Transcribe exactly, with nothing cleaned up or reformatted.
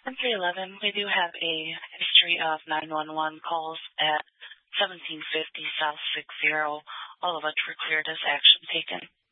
three eleven, we do have a history of nine one one calls at seventeen fifty South six zero, all of which were cleared as action taken.